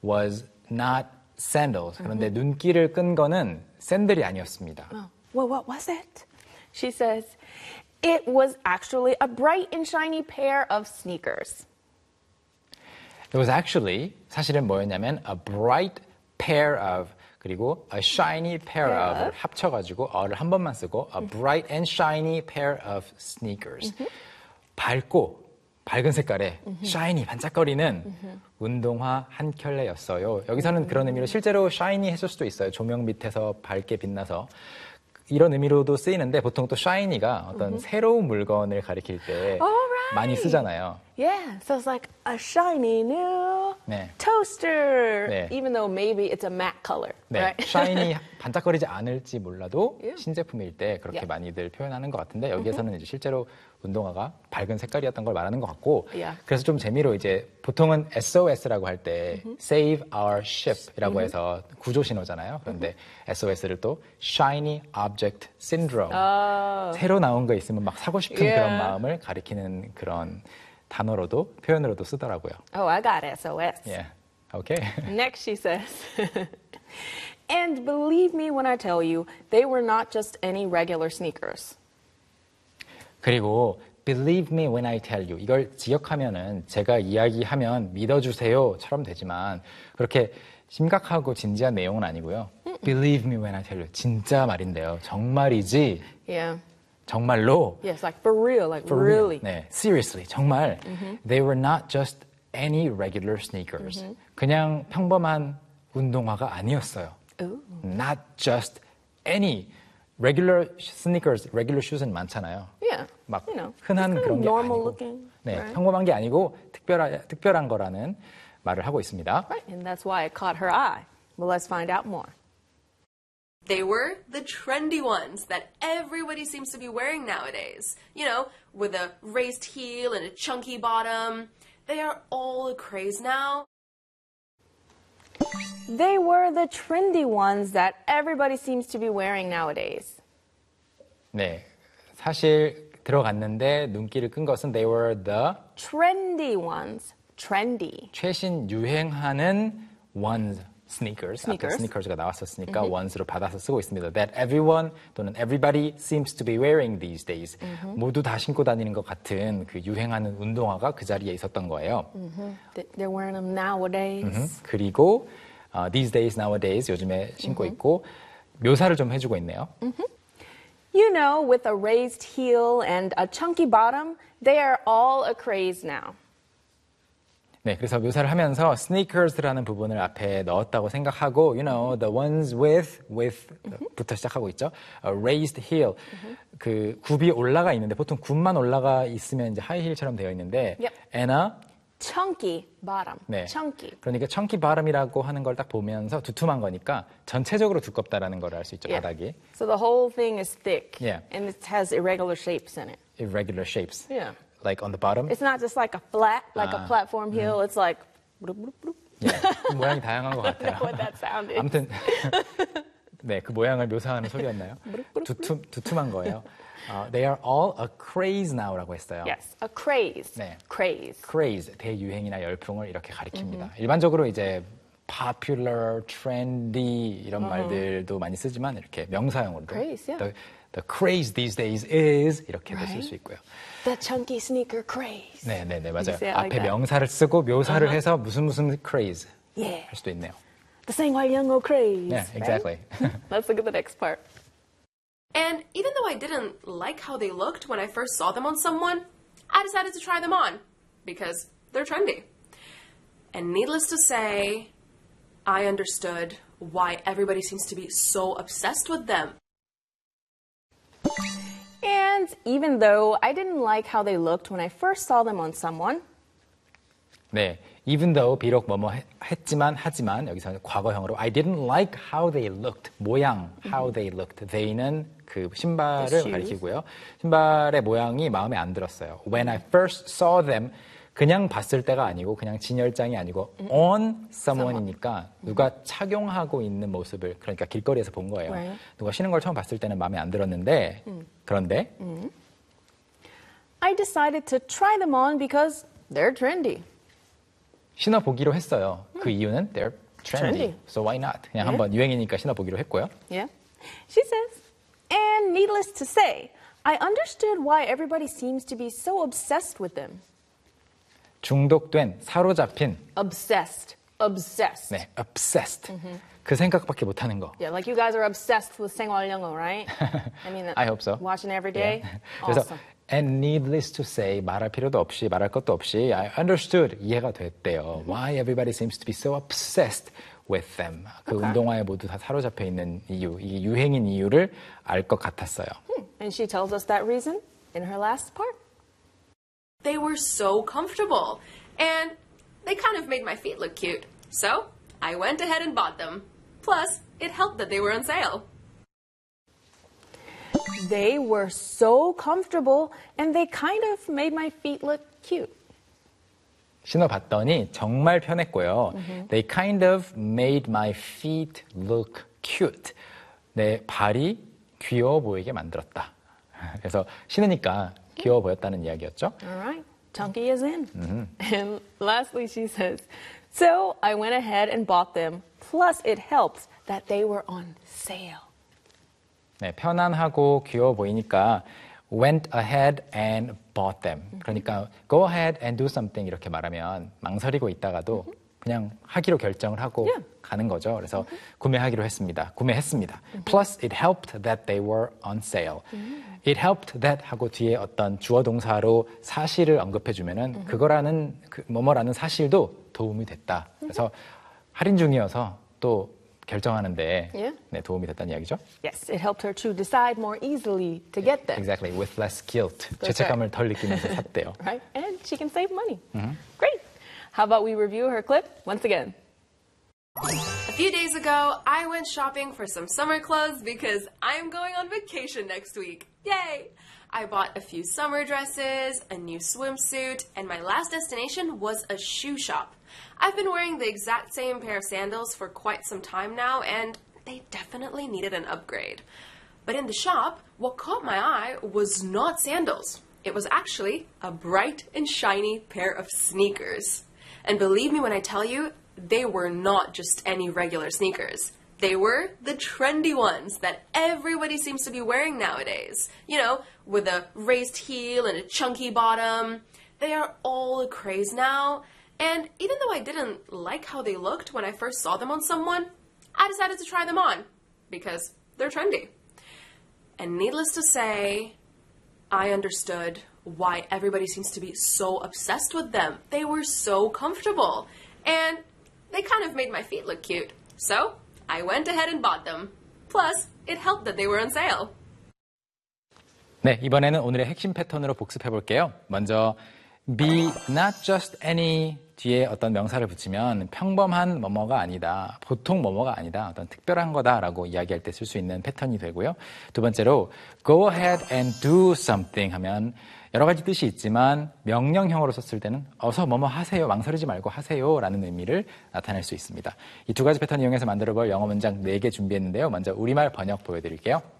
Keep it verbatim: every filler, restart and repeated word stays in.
was not sandals. 그런데 mm-hmm. 눈길을 끈 거는 샌들이 아니었습니다. Oh. Well, what was it? She says, it was actually a bright and shiny pair of sneakers. It was actually, 사실은 뭐였냐면 a bright pair of 그리고 a shiny pair pair of를 of. 합쳐가지고 어를 한 번만 쓰고 a bright and shiny pair of sneakers. Mm-hmm. 밝고 밝은 색깔의 mm-hmm. shiny 반짝거리는 mm-hmm. 운동화 한 켤레였어요. 여기서는 mm-hmm. 그런 의미로 실제로 shiny 했을 수도 있어요. 조명 밑에서 밝게 빛나서. 이런 의미로도 쓰이는데 보통 또 shiny가 어떤 mm-hmm. 새로운 물건을 가리킬 때 right. 많이 쓰잖아요. Yeah, so it's like a shiny new 네. toaster, 네. even though maybe it's a matte color. 네, right? shiny 반짝거리지 않을지 몰라도 yeah. 신제품일 때 그렇게 yeah. 많이들 표현하는 것 같은데 여기에서는 mm-hmm. 이제 실제로 운동화가 밝은 색깔이었던 걸 말하는 것 같고 yeah. 그래서 좀 재미로 이제 보통은 에스오에스라고 할 때 mm-hmm. Save Our Ship이라고 mm-hmm. 해서 구조 신호잖아요. 그런데 mm-hmm. 에스오에스를 또 Shiny Object Syndrome oh. 새로 나온 거 있으면 막 사고 싶은 yeah. 그런 마음을 가리키는 그런 단어로도 표현으로도 쓰더라고요. Oh, I got S O S. Yeah. Okay. Next she says, and believe me when I tell you, they were not just any regular sneakers. 그리고 believe me when I tell you 이걸 기억하면은 제가 이야기하면 믿어주세요처럼 되지만 그렇게 심각하고 진지한 내용은 아니고요. Mm-mm. Believe me when I tell you 진짜 말인데요. 정말이지. Yeah. 정말로. Yes, like for real, like for really. Real. 네, seriously 정말. Mm-hmm. They were not just any regular sneakers. Mm-hmm. 그냥 평범한 운동화가 아니었어요. Ooh. Not just any. regular sneakers, regular shoes는 많잖아요. Yeah. 막 you know, 흔한 그런 게 normal 아니고. looking, 네, right? 평범한 게 아니고 특별한 특별한 거라는 말을 하고 있습니다. Right, and that's why it caught her eye. Well, let's find out more. They were the trendy ones that everybody seems to be wearing nowadays. You know, with a raised heel and a chunky bottom. They are all a craze now. They were the trendy ones that everybody seems to be wearing nowadays. 네, 사실 들어갔는데 눈길을 끈 것은 they were the trendy ones. Trendy. 최신 유행하는 ones sneakers. Sneakers. 앞에 sneakers가 나왔었으니까 Mm-hmm. ones로 받아서 쓰고 있습니다. That everyone 또는 everybody seems to be wearing these days. Mm-hmm. 모두 다 신고 다니는 것 같은 그 유행하는 운동화가 그 자리에 있었던 거예요. Mm-hmm. They're wearing them nowadays. Mm-hmm. 그리고 uh, these days, nowadays 요즘에 신고 Mm-hmm. 있고 묘사를 좀 해주고 있네요. Mm-hmm. You know, with a raised heel and a chunky bottom, they are all a craze now. 네, 그래서 묘사를 하면서 sneakers라는 부분을 앞에 넣었다고 생각하고, you know, the ones with, with부터 시작하고 있죠. A raised heel. 그 굽이 올라가 있는데 보통 굽만 올라가 있으면 이제 하이힐처럼 되어 있는데, Yep. and a chunky bottom. 네. chunky. 그러니까 chunky bottom이라고 하는 걸 딱 보면서 두툼한 거니까 전체적으로 두껍다라는 걸 알 수 있죠. Yeah. 바닥이. So the whole thing is thick. Yeah. And it has irregular shapes in it. Irregular shapes. Yeah. Like on the bottom. It's not just like a flat, like 아, a platform heel. 음. It's like. bloop, bloop, bloop. 네, 모양이 다양한 것 같아요. I don't know what that sound is. 아무튼 네, 그 모양을 묘사하는 소리였나요? 두툼 두툼한 거예요. Uh, they are all a craze now라고 했어요. Yes, a craze. 네. Craze. craze 대유행이나 열풍을 이렇게 가리킵니다. Mm-hmm. 일반적으로 이제 popular, trendy 이런 Uh-huh. 말들도 많이 쓰지만 이렇게 명사형으로도 Craze, yeah. the, the craze these days is 이렇게도 쓸 수 있고요. The chunky sneaker craze. 네, 네, 네, 맞아요. You say it like 앞에 that. 명사를 쓰고 묘사를 Uh-huh. 해서 무슨 무슨 craze Yeah. 할 수도 있네요. The Sangwai craze. Yeah, exactly. Right? Let's look at the next part. And even though I didn't like how they looked when I first saw them on someone, I decided to try them on because they're trendy. And needless to say, I understood why everybody seems to be so obsessed with them. And even though I didn't like how they looked when I first saw them on someone, 네, even though 비록 뭐뭐 했지만 하지만 여기서 과거형으로 I didn't like how they looked 모양 how they looked they는 그 신발을 가리키고요. 신발의 모양이 마음에 안 들었어요. When I first saw them 그냥 봤을 때가 아니고 그냥 진열장이 아니고 on someone이니까 누가 착용하고 있는 모습을 그러니까 길거리에서 본 거예요. Right. 누가 신은 걸 처음 봤을 때는 마음에 안 들었는데 그런데 I decided to try them on because they're trendy. 신어보기로 했어요. 그 이유는 they're trendy. Trendy. So why not? 그냥 Yeah. 한번 유행이니까 신어보기로 했고요. Yeah. She says, and needless to say, I understood why everybody seems to be so obsessed with them. 중독된, 사로잡힌, Obsessed. Obsessed. 네, obsessed. 그 생각밖에 못하는 거. Yeah, like you guys are obsessed with 생활영어, right? I mean, I hope so. watching every day. 예. 그래서 Awesome. and needless to say 말할 필요도 없이 말할 것도 없이 I understood 이해가 됐대요. Why everybody seems to be so obsessed with them. 그 Okay. 운동화에 모두 다 사로잡혀 있는 이유, 이게 유행인 이유를 알 것 같았어요. And she tells us that reason in her last part. They were so comfortable, and they kind of made my feet look cute. So I went ahead and bought them. Plus, it helped that they were on sale. They were so comfortable and they kind of made my feet look cute. 신어봤더니 정말 편했고요. They kind of made my feet look cute. 내 발이 귀여워 보이게 만들었다. 그래서 신으니까 귀여워 보였다는 이야기였죠. All right, Chunky is in. And lastly, she says, so I went ahead and bought them. Plus, it helped that they were on sale. 네, 편안하고 귀여워 보이니까 went ahead and bought them. 그러니까 go ahead and do something 이렇게 말하면 망설이고 있다가도 그냥 하기로 결정을 하고 Yeah. 가는 거죠. 그래서 구매하기로 했습니다. 구매했습니다. Plus it helped that they were on sale. It helped that 하고 뒤에 어떤 주어 동사로 사실을 언급해 주면은 그거라는 그 뭐뭐라는 사실도 도움이 됐다. 그래서 할인 중이어서 또 결정하는데 Yeah. 네, 도움이 됐다는 이야기죠. Yes, it helped her to decide more easily to get them. Exactly. With less guilt. That's 죄책감을 덜 느끼면서 샀대요. Right? And she can save money. Great. How about we review her clip once again? A few days ago, I went shopping for some summer clothes because I'm going on vacation next week. Yay! I bought a few summer dresses, a new swimsuit, and my last destination was a shoe shop. I've been wearing the exact same pair of sandals for quite some time now, and they definitely needed an upgrade. But in the shop, what caught my eye was not sandals. It was actually a bright and shiny pair of sneakers. And believe me when I tell you, they were not just any regular sneakers. They were the trendy ones that everybody seems to be wearing nowadays. You know, with a raised heel and a chunky bottom. They are all a craze now. And even though I didn't like how they looked when I first saw them on someone, I decided to try them on because they're trendy. And needless to say, I understood why everybody seems to be so obsessed with them. They were so comfortable. And they kind of made my feet look cute. So I went ahead and bought them. Plus, it helped that they were on sale. 네, 이번에는 오늘의 핵심 패턴으로 복습해 볼게요. 먼저 be not just any 뒤에 어떤 명사를 붙이면 평범한 뭐뭐가 아니다, 보통 뭐뭐가 아니다, 어떤 특별한 거다라고 이야기할 때 쓸 수 있는 패턴이 되고요. 두 번째로 go ahead and do something 하면 여러 가지 뜻이 있지만 명령형으로 썼을 때는 어서 뭐뭐 하세요, 망설이지 말고 하세요라는 의미를 나타낼 수 있습니다. 이 두 가지 패턴 이용해서 만들어 볼 영어 문장 네 개 준비했는데요. 먼저 우리말 번역 보여드릴게요.